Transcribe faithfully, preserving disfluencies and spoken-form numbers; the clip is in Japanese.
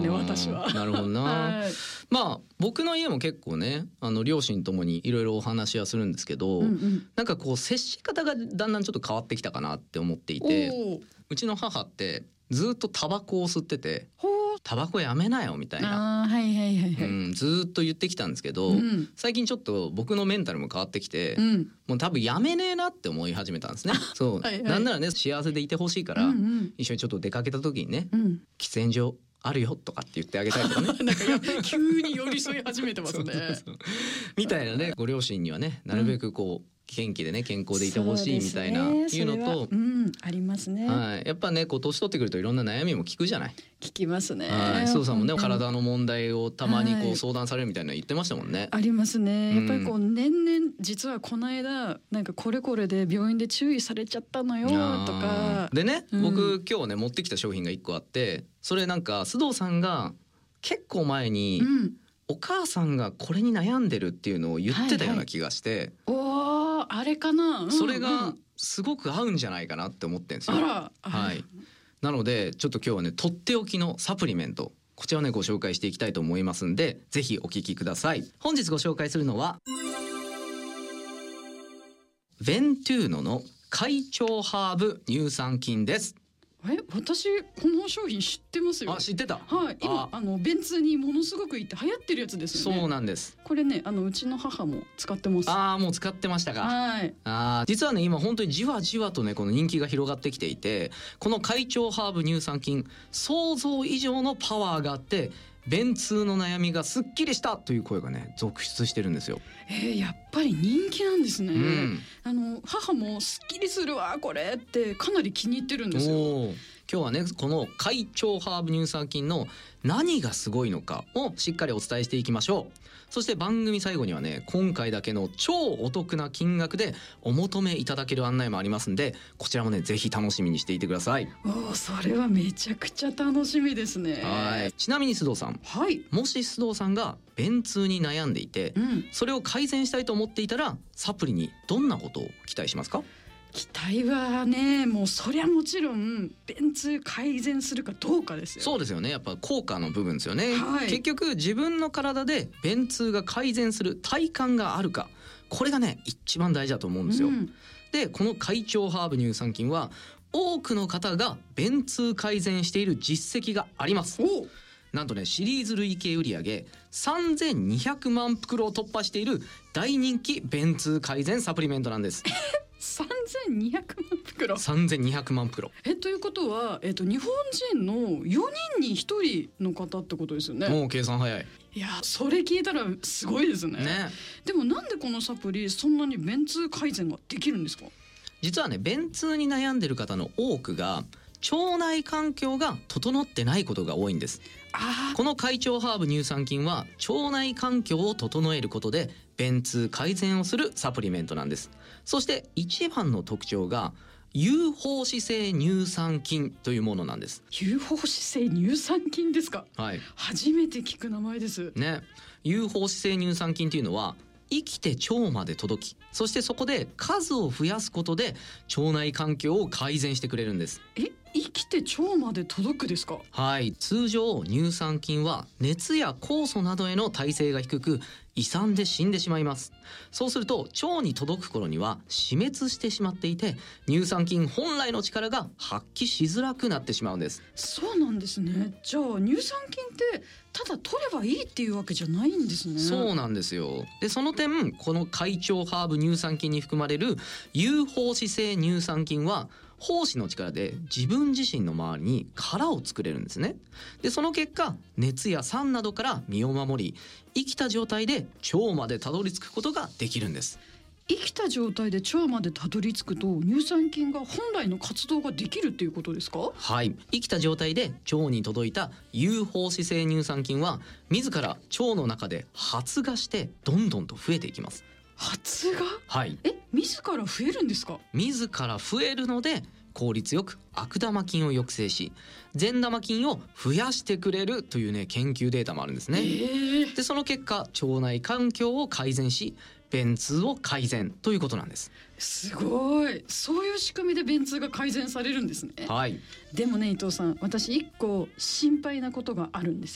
ね私は。 なるほどな、はい、まあ僕の家も結構ねあの両親ともにいろいろお話はするんですけど、うんうん、なんかこう接し方がだんだんちょっと変わってきたかなって思っていて、うちの母ってずっとタバコを吸っててタバコやめなよみたいな、あ、はいはいはいはい、うん、ずっと言ってきたんですけど、うん、最近ちょっと僕のメンタルも変わってきて、うん、もう多分やめねえなって思い始めたんですねそうはい、はい、なんならね幸せでいてほしいから、うんうん、一緒にちょっと出かけた時にね、うん、喫煙所あるよとかって言ってあげたいとかねなんか急に寄り添い始めてますねそうそうそうみたいなね、ご両親にはねなるべくこう、うん元気でね健康でいてほしいみたいな、ね、いうのと、 うん、ありますね、 はい、やっぱねこう年取ってくるといろんな悩みも聞くじゃない。 聞きますね。 はい、須藤さんもね体の問題をたまにこう相談されるみたいなの言ってましたもんね。 ありますね。やっぱりこう年々実はこの間なんかこれこれで病院で注意されちゃったのよとかでね、うん、僕今日ね持ってきた商品がいっこあって、それなんか須藤さんが結構前に、うん、お母さんがこれに悩んでるっていうのを言ってたような気がして、はいはい、 おあれかな、うんうん、 それがすごく合うんじゃないかなって思ってるんですよ。 あら、 はい、なのでちょっと今日はねとっておきのサプリメントこちらをねご紹介していきたいと思いますんでぜひお聞きください。本日ご紹介するのはベントゥーノの快腸ハーブ乳酸菌です。 え、私この商品知ってますよ。 あ、知ってた。 はい、今あの便通にものすごくいいって流行ってるやつですよね。 そうなんです。 これねあのうちの母も使ってます。 ああもう使ってましたか。 はい。 ああ実はね今本当にじわじわとねこの人気が広がってきていて、この快腸ハーブ乳酸菌想像以上のパワーがあって便通の悩みがすっきりしたという声がね続出してるんですよ。 えー、やっぱり人気なんですね、うん、あの母もすっきりするわこれってかなり気に入ってるんですよ。 今日はねこの快腸ハーブ乳酸菌の何がすごいのかをしっかりお伝えしていきましょう。そして番組最後にはね今回だけの超お得な金額でお求めいただける案内もありますんで、こちらもねぜひ楽しみにしていてください。 お、それはめちゃくちゃ楽しみですね。 はい。ちなみに須藤さん、 はい、 もし須藤さんが便通に悩んでいて、うん、それを改善したいと思っていたらサプリにどんなことを期待しますか？ 期待はねもうそりゃもちろん便通改善するかどうかですよ。 そうですよね。やっぱ効果の部分ですよね、はい、結局自分の体で便通が改善する体感があるか、これがね一番大事だと思うんですよ、うん、でこの快腸ハーブ乳酸菌は多くの方が便通改善している実績があります。おなんとねシリーズ累計売上さんぜんにひゃくまん袋を突破している大人気便通改善サプリメントなんですさんぜんにひゃくまん袋さんぜんにひゃくまん袋えということは、えっと、日本人のよにんにひとりの方ってことですよね。 もう計算早い。 いやそれ聞いたらすごいですね。 ね。 でもなんでこのサプリそんなに便通改善ができるんですか？ 実はね便通に悩んでる方の多くが腸内環境が整ってないことが多いんです。あこの快腸ハーブ乳酸菌は腸内環境を整えることで便通改善をするサプリメントなんです。そして一番の特徴が有胞子性乳酸菌というものなんです。 有胞子性乳酸菌ですか？ はい。 初めて聞く名前ですね。有胞子性乳酸菌というのは生きて腸まで届き、そしてそこで数を増やすことで腸内環境を改善してくれるんです。 え、生きて腸まで届くですか？ はい。通常乳酸菌は熱や酵素などへの耐性が低く胃酸で死んでしまいます。そうすると腸に届く頃には死滅してしまっていて乳酸菌本来の力が発揮しづらくなってしまうんです。 そうなんですね。じゃあ乳酸菌ってただ取ればいいっていうわけじゃないんですね。 そうなんですよ。でその点この快腸ハーブ乳酸菌に含まれる有胞子性乳酸菌は胞子の力で自分自身の周りに殻を作れるんですね。でその結果熱や酸などから身を守り生きた状態で腸までたどり着くことができるんです。 生きた状態で腸までたどり着くと乳酸菌が本来の活動ができるっていうことですか？ はい。生きた状態で腸に届いた有胞子性乳酸菌は自ら腸の中で発芽してどんどんと増えていきます。 発芽？ はい。 え、自ら増えるんですか？ 自ら増えるので効率よく悪玉菌を抑制し善玉菌を増やしてくれるというね研究データもあるんですね。でその結果腸内環境を改善し便通を改善ということなんです。 すごい。そういう仕組みで便通が改善されるんですね。 はい。 でもね伊藤さん、私一個心配なことがあるんです